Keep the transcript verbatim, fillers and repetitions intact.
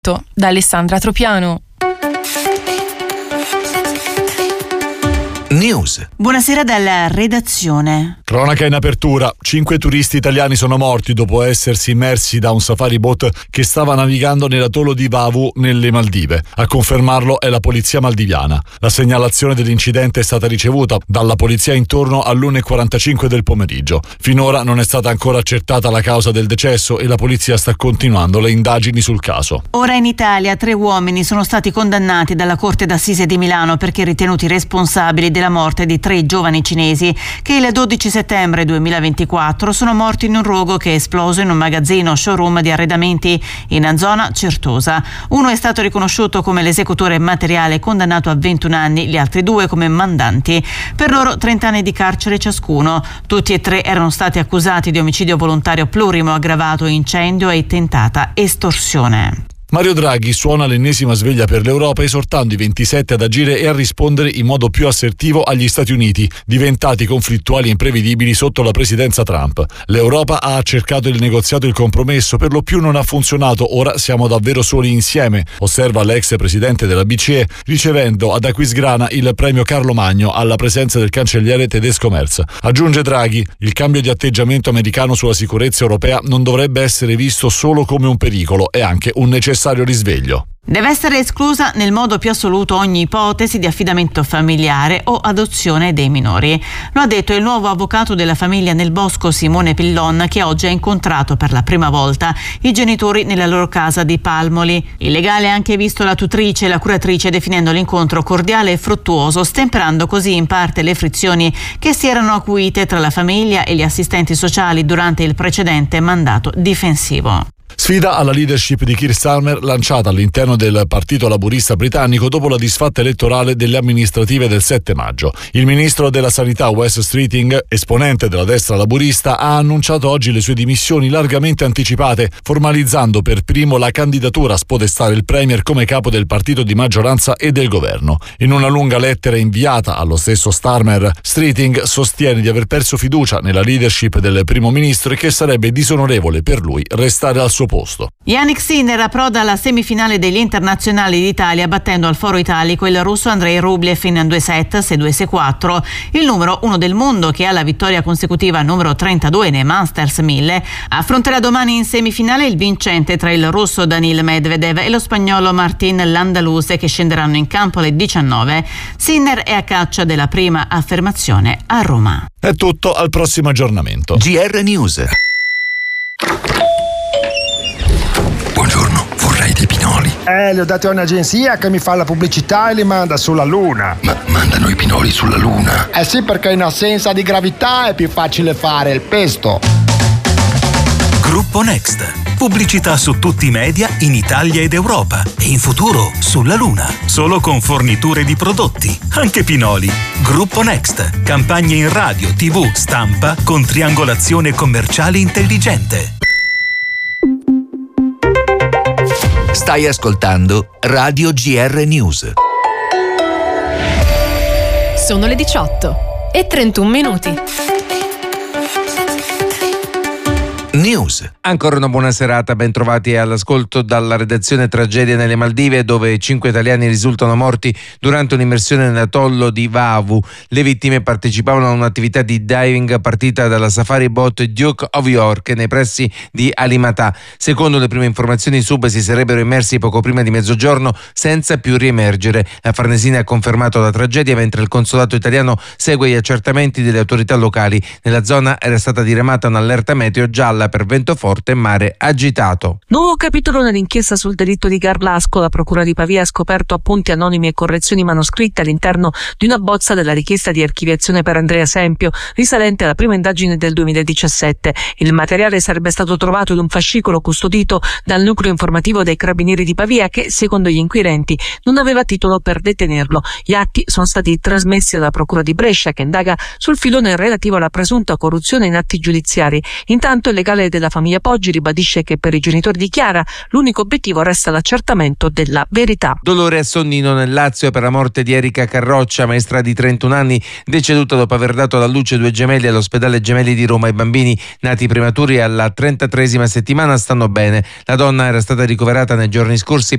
Da Alessandra Tropiano. News. Buonasera dalla redazione. Cronaca in apertura. Cinque turisti italiani sono morti dopo essersi immersi da un safari boat che stava navigando nell'atollo di Vavu nelle Maldive. A confermarlo è la polizia maldiviana. La segnalazione dell'incidente è stata ricevuta dalla polizia intorno all'una e quarantacinque del pomeriggio. Finora non è stata ancora accertata la causa del decesso e la polizia sta continuando le indagini sul caso. Ora in Italia tre uomini sono stati condannati dalla Corte d'Assise di Milano perché ritenuti responsabili della morte di tre giovani cinesi che il dodici settembre duemilaventiquattro sono morti in un rogo che è esploso in un magazzino showroom di arredamenti in zona Certosa. Uno è stato riconosciuto come l'esecutore materiale, condannato a ventuno anni, gli altri due come mandanti. Per loro trenta anni di carcere ciascuno. Tutti e tre erano stati accusati di omicidio volontario plurimo aggravato, incendio e tentata estorsione. Mario Draghi suona l'ennesima sveglia per l'Europa esortando i ventisette ad agire e a rispondere in modo più assertivo agli Stati Uniti, diventati conflittuali e imprevedibili sotto la presidenza Trump. L'Europa ha cercato il negoziato e il compromesso, per lo più non ha funzionato, ora siamo davvero soli insieme, osserva l'ex presidente della B C E, ricevendo ad Aquisgrana il premio Carlo Magno alla presenza del cancelliere tedesco Merz. Aggiunge Draghi, il cambio di atteggiamento americano sulla sicurezza europea non dovrebbe essere visto solo come un pericolo, è anche un necessario risveglio. Deve essere esclusa nel modo più assoluto ogni ipotesi di affidamento familiare o adozione dei minori. Lo ha detto il nuovo avvocato della famiglia Nel Bosco, Simone Pillon, che oggi ha incontrato per la prima volta i genitori nella loro casa di Palmoli. Il legale ha anche visto la tutrice e la curatrice, definendo l'incontro cordiale e fruttuoso, stemperando così in parte le frizioni che si erano acuite tra la famiglia e gli assistenti sociali durante il precedente mandato difensivo. Sfida alla leadership di Keir Starmer lanciata all'interno del Partito Laburista britannico dopo la disfatta elettorale delle amministrative del sette maggio. Il ministro della Sanità Wes Streeting, esponente della destra laburista, ha annunciato oggi le sue dimissioni largamente anticipate, formalizzando per primo la candidatura a spodestare il premier come capo del partito di maggioranza e del governo. In una lunga lettera inviata allo stesso Starmer, Streeting sostiene di aver perso fiducia nella leadership del primo ministro e che sarebbe disonorevole per lui restare al suo posto. Jannik Sinner approda alla semifinale degli internazionali d'Italia battendo al foro italico il russo Andrei Rublev in due set, sei due sei quattro. Il numero uno del mondo, che ha la vittoria consecutiva numero trentadue nei Masters mille, affronterà domani in semifinale il vincente tra il russo Danil Medvedev e lo spagnolo Martin Landaluse, che scenderanno in campo alle diciannove. Sinner è a caccia della prima affermazione a Roma. È tutto, al prossimo aggiornamento. G R News. Buongiorno, vorrei dei pinoli. Eh, li ho dati a un'agenzia che mi fa la pubblicità e li manda sulla Luna. Ma mandano i pinoli sulla Luna? Eh sì, perché in assenza di gravità è più facile fare il pesto. Gruppo Next. Pubblicità su tutti i media in Italia ed Europa e in futuro sulla Luna. Solo con forniture di prodotti, anche pinoli. Gruppo Next. Campagne in radio, tivù, stampa con triangolazione commerciale intelligente. Stai ascoltando Radio G R News. Sono le diciotto e trentuno minuti. News. Ancora una buona serata, ben trovati all'ascolto dalla redazione. Tragedia nelle Maldive, dove cinque italiani risultano morti durante un'immersione nell'atollo di Vavu. Le vittime partecipavano a un'attività di diving partita dalla safari boat Duke of York nei pressi di Alimata. Secondo le prime informazioni, i sub si sarebbero immersi poco prima di mezzogiorno senza più riemergere. La Farnesina ha confermato la tragedia, mentre il consolato italiano segue gli accertamenti delle autorità locali. Nella zona era stata diramata un'allerta meteo gialla per vento forte e mare agitato. Nuovo capitolo nell'inchiesta sul delitto di Garlasco. La procura di Pavia ha scoperto appunti anonimi e correzioni manoscritte all'interno di una bozza della richiesta di archiviazione per Andrea Sempio, risalente alla prima indagine del duemiladiciassette. Il materiale sarebbe stato trovato in un fascicolo custodito dal nucleo informativo dei carabinieri di Pavia, che, secondo gli inquirenti, non aveva titolo per detenerlo. Gli atti sono stati trasmessi alla procura di Brescia, che indaga sul filone relativo alla presunta corruzione in atti giudiziari. Intanto il legato legale della famiglia Poggi ribadisce che per i genitori di Chiara l'unico obiettivo resta l'accertamento della verità. Dolore a Sonnino nel Lazio per la morte di Erika Carroccia, maestra di trentuno anni, deceduta dopo aver dato alla luce due gemelli all'ospedale Gemelli di Roma. I bambini nati prematuri alla trentatreesima settimana stanno bene. La donna era stata ricoverata nei giorni scorsi